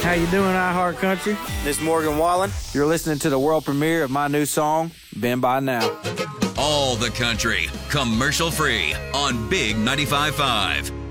How you doing, iHeart Country? This is Morgan Wallen. You're listening to the world premiere of my new song, Been By Now. All the country, commercial free on Big 95.5.